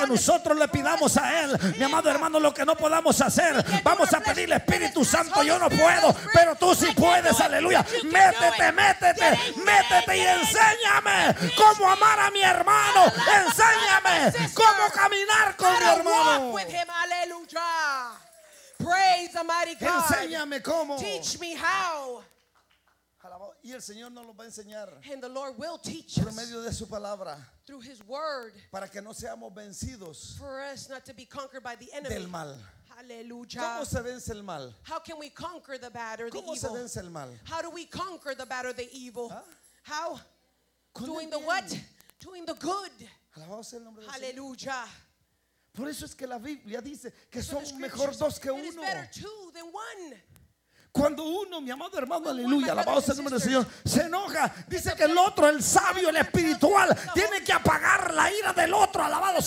que nosotros le pidamos a Él, mi amado hermano, lo que no podamos hacer, vamos a pedirle: Espíritu Santo, yo no puedo, pero tú sí puedes, aleluya. Métete y enséñame cómo amar a mi hermano, enséñame cómo caminar con mi hermano. Praise the mighty God. Enséñame cómo. Teach me how. Y el Señor nos lo va a enseñar And the Lord will teach por us medio de su palabra, through His word, para que no seamos vencidos for us not to be conquered by the enemy. del mal. Hallelujah. ¿Cómo se vence el mal? How can we conquer the bad or the ¿Cómo se evil? vence el mal? How do we conquer the bad or the evil? ¿Ah? How? Con Doing el the what? bien. Doing the good. Alabado sea el nombre del Señor. Hallelujah. Por eso es que la Biblia dice que So son the mejor scriptures, dos que it is uno. better two than one. Cuando uno, mi amado hermano, When aleluya, one, my alabado sea el nombre del Señor, se enoja, dice que el otro, el sabio, el espiritual, tiene que apagar la ira del otro, alabado